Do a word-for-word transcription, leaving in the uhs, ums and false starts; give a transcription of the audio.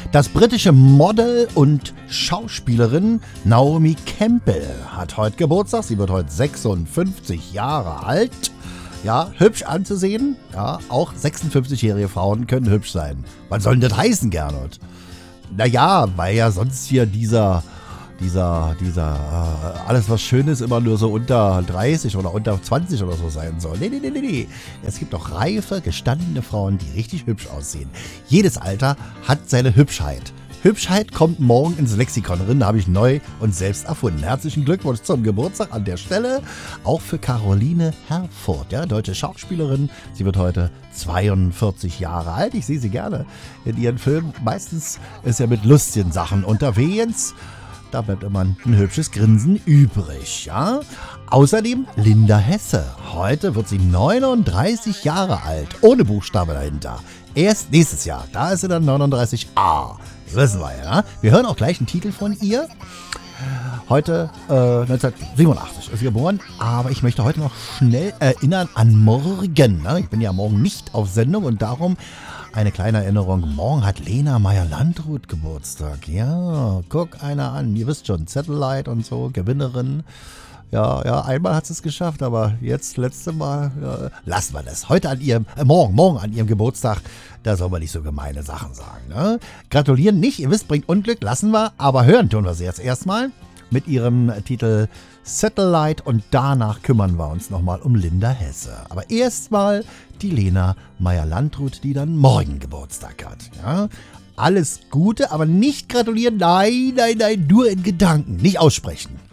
Das britische Model und Schauspielerin Naomi Campbell hat heute Geburtstag. Sie wird heute sechsundfünfzig Jahre alt. Ja, hübsch anzusehen. Ja, auch sechsundfünfzigjährige Frauen können hübsch sein. Was soll denn das heißen, Gernot? Naja, weil ja sonst hier dieser, dieser, dieser, äh, alles was schön ist, immer nur so unter dreißig oder unter zwanzig oder so sein soll. Nee, nee, nee, nee, nee. Es gibt auch reife, gestandene Frauen, die richtig hübsch aussehen. Jedes Alter hat seine Hübschheit. Hübschheit kommt morgen ins Lexikon drin, habe ich neu und selbst erfunden. Herzlichen Glückwunsch zum Geburtstag an der Stelle. Auch für Caroline Herfurth, ja, deutsche Schauspielerin. Sie wird heute zweiundvierzig Jahre alt. Ich sehe sie gerne in ihren Filmen. Meistens ist er mit lustigen Sachen unterwegs. Da bleibt immer ein hübsches Grinsen übrig, ja. Außerdem Linda Hesse. Heute wird sie neununddreißig Jahre alt, ohne Buchstabe dahinter. Erst nächstes Jahr, da ist sie dann neununddreißig A. Das wissen wir ja. Wir hören auch gleich einen Titel von ihr. Heute äh, neunzehnhundertsiebenundachtzig ist sie geboren, aber ich möchte heute noch schnell erinnern an morgen. Ne? Ich bin ja morgen nicht auf Sendung und darum eine kleine Erinnerung. Morgen hat Lena Meyer-Landrut Geburtstag. Ja, guck einer an. Ihr wisst schon, Satellite und so, Gewinnerin. Ja, ja, einmal hat sie es geschafft, aber jetzt, letzte Mal, ja, lassen wir das. Heute an ihrem, äh, morgen, morgen an ihrem Geburtstag, da soll man nicht so gemeine Sachen sagen. Ne? Gratulieren nicht, ihr wisst, bringt Unglück, lassen wir, aber hören tun wir sie jetzt erstmal mit ihrem Titel Satellite und danach kümmern wir uns nochmal um Linda Hesse. Aber erstmal die Lena Meyer-Landrut, die dann morgen Geburtstag hat. Ja? Alles Gute, aber nicht gratulieren, nein, nein, nein, nur in Gedanken, nicht aussprechen.